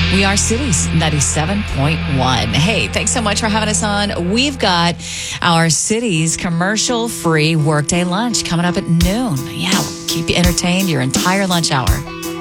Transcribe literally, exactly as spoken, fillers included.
We are Cities ninety-seven point one. Hey, thanks so much for having us on. We've got our Cities commercial-free workday lunch coming up at noon. Yeah, we'll keep you entertained your entire lunch hour.